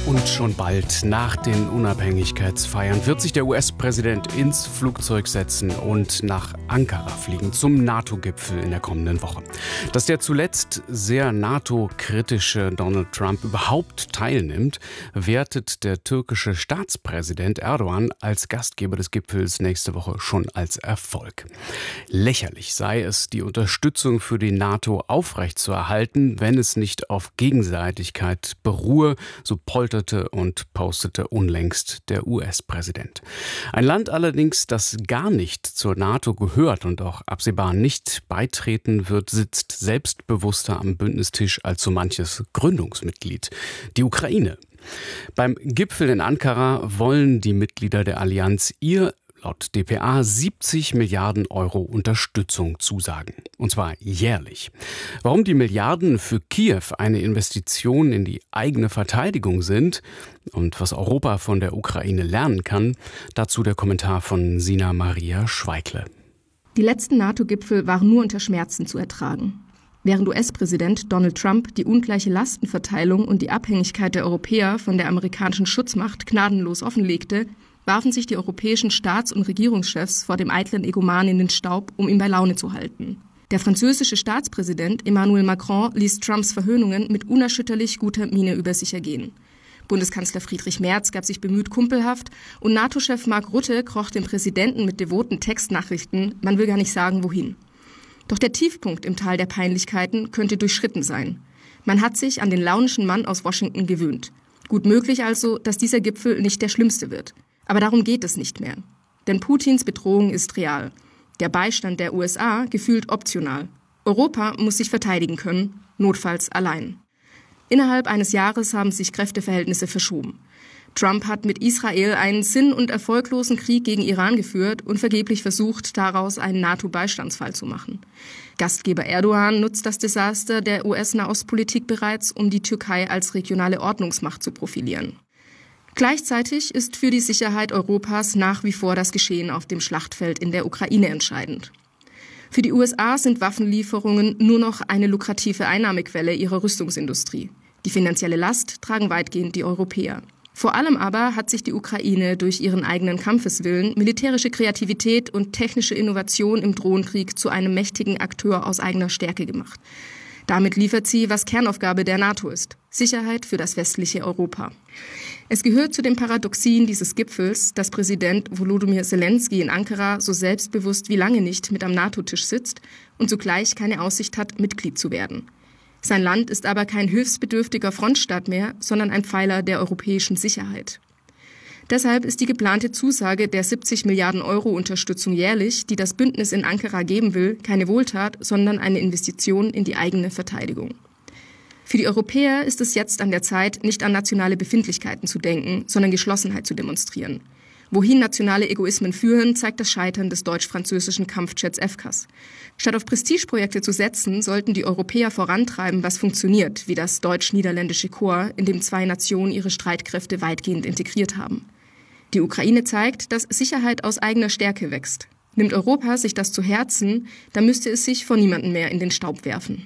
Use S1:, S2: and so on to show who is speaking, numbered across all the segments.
S1: Und schon bald nach den Unabhängigkeitsfeiern wird sich der US-Präsident ins Flugzeug setzen und nach Ankara fliegen zum NATO-Gipfel in der kommenden Woche. Dass der zuletzt sehr NATO-kritische Donald Trump überhaupt teilnimmt, wertet der türkische Staatspräsident Erdogan als Gastgeber des Gipfels nächste Woche schon als Erfolg. Lächerlich sei es, die Unterstützung für die NATO aufrechtzuerhalten, wenn es nicht auf Gegenseitigkeit beruhe, so polterte und postete unlängst der US-Präsident. Ein Land allerdings, das gar nicht zur NATO gehört und auch absehbar nicht beitreten wird, sitzt selbstbewusster am Bündnistisch als so manches Gründungsmitglied: die Ukraine. Beim Gipfel in Ankara wollen die Mitglieder der Allianz laut dpa 70 Milliarden Euro Unterstützung zusagen. Und zwar jährlich. Warum die Milliarden für Kiew eine Investition in die eigene Verteidigung sind und was Europa von der Ukraine lernen kann, dazu der Kommentar von Sina Maria Schweikle.
S2: Die letzten NATO-Gipfel waren nur unter Schmerzen zu ertragen. Während US-Präsident Donald Trump die ungleiche Lastenverteilung und die Abhängigkeit der Europäer von der amerikanischen Schutzmacht gnadenlos offenlegte, warfen sich die europäischen Staats- und Regierungschefs vor dem eitlen Egoman in den Staub, um ihn bei Laune zu halten. Der französische Staatspräsident Emmanuel Macron ließ Trumps Verhöhnungen mit unerschütterlich guter Miene über sich ergehen. Bundeskanzler Friedrich Merz gab sich bemüht kumpelhaft und NATO-Chef Mark Rutte kroch dem Präsidenten mit devoten Textnachrichten, man will gar nicht sagen, wohin. Doch der Tiefpunkt im Tal der Peinlichkeiten könnte durchschritten sein. Man hat sich an den launischen Mann aus Washington gewöhnt. Gut möglich also, dass dieser Gipfel nicht der schlimmste wird. Aber darum geht es nicht mehr. Denn Putins Bedrohung ist real. Der Beistand der USA gefühlt optional. Europa muss sich verteidigen können, notfalls allein. Innerhalb eines Jahres haben sich Kräfteverhältnisse verschoben. Trump hat mit Israel einen sinn- und erfolglosen Krieg gegen Iran geführt und vergeblich versucht, daraus einen NATO-Beistandsfall zu machen. Gastgeber Erdogan nutzt das Desaster der US-Nahostpolitik bereits, um die Türkei als regionale Ordnungsmacht zu profilieren. Gleichzeitig ist für die Sicherheit Europas nach wie vor das Geschehen auf dem Schlachtfeld in der Ukraine entscheidend. Für die USA sind Waffenlieferungen nur noch eine lukrative Einnahmequelle ihrer Rüstungsindustrie. Die finanzielle Last tragen weitgehend die Europäer. Vor allem aber hat sich die Ukraine durch ihren eigenen Kampfeswillen, militärische Kreativität und technische Innovation im Drohnenkrieg zu einem mächtigen Akteur aus eigener Stärke gemacht. Damit liefert sie, was Kernaufgabe der NATO ist: Sicherheit für das westliche Europa. Es gehört zu den Paradoxien dieses Gipfels, dass Präsident Volodymyr Zelensky in Ankara so selbstbewusst wie lange nicht mit am NATO-Tisch sitzt und zugleich keine Aussicht hat, Mitglied zu werden. Sein Land ist aber kein hilfsbedürftiger Frontstaat mehr, sondern ein Pfeiler der europäischen Sicherheit. Deshalb ist die geplante Zusage der 70 Milliarden Euro Unterstützung jährlich, die das Bündnis in Ankara geben will, keine Wohltat, sondern eine Investition in die eigene Verteidigung. Für die Europäer ist es jetzt an der Zeit, nicht an nationale Befindlichkeiten zu denken, sondern Geschlossenheit zu demonstrieren. Wohin nationale Egoismen führen, zeigt das Scheitern des deutsch-französischen Kampfjets FCAS. Statt auf Prestigeprojekte zu setzen, sollten die Europäer vorantreiben, was funktioniert, wie das deutsch-niederländische Korps, in dem zwei Nationen ihre Streitkräfte weitgehend integriert haben. Die Ukraine zeigt, dass Sicherheit aus eigener Stärke wächst. Nimmt Europa sich das zu Herzen, dann müsste es sich vor niemandem mehr in den Staub werfen.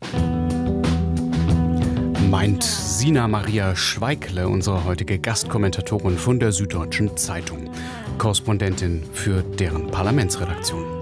S1: Meint Sina Maria Schweikle, unsere heutige Gastkommentatorin von der Süddeutschen Zeitung, Korrespondentin für deren Parlamentsredaktion.